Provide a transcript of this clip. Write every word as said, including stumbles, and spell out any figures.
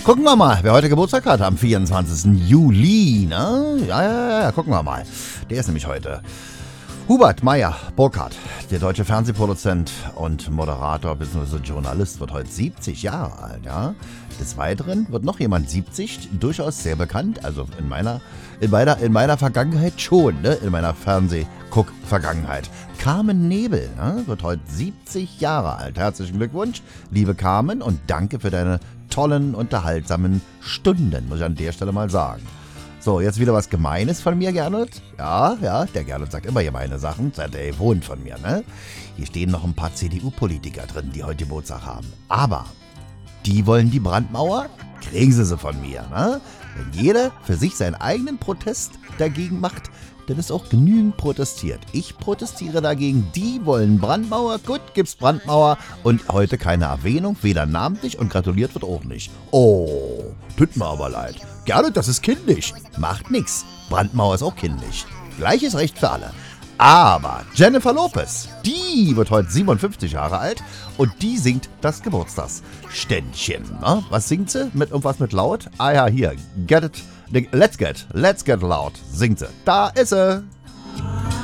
Gucken wir mal, wer heute Geburtstag hat am vierundzwanzigsten Juli, ne? Ja, ja, ja, gucken wir mal. Der ist nämlich heute Hubert Meyer-Burkhardt, der deutsche Fernsehproduzent und Moderator bzw. Journalist, wird heute siebzig Jahre alt, ja. Des Weiteren wird noch jemand siebzig, durchaus sehr bekannt, also in meiner, in meiner, in meiner Vergangenheit schon, ne? In meiner Fernsehguck-Vergangenheit. Carmen Nebel, ne? Wird heute siebzig Jahre alt. Herzlichen Glückwunsch, liebe Carmen, und danke für deine tollen, unterhaltsamen Stunden, muss ich an der Stelle mal sagen. So, jetzt wieder was Gemeines von mir, Gernot. Ja, ja, der Gernot sagt immer gemeine Sachen. Der wohnt von mir, ne? Hier stehen noch ein paar C D U-Politiker drin, die heute Geburtstag haben. Aber die wollen die Brandmauer, kriegen sie sie von mir, ne? Wenn jeder für sich seinen eigenen Protest dagegen macht, dann ist auch genügend protestiert. Ich protestiere dagegen, die wollen Brandmauer, gut, gibt's Brandmauer und heute keine Erwähnung, weder namentlich und gratuliert wird auch nicht. Oh, tut mir aber leid. Gerne, das ist kindlich. Macht nix. Brandmauer ist auch kindlich. Gleiches Recht für alle. Aber Jennifer Lopez, die wird heute siebenundfünfzig Jahre alt und die singt das Geburtstagsständchen. Ne? Was singt sie? Mit irgendwas mit laut? Ah ja, hier. Get it. Let's get. Let's get loud. Singt sie. Da ist sie.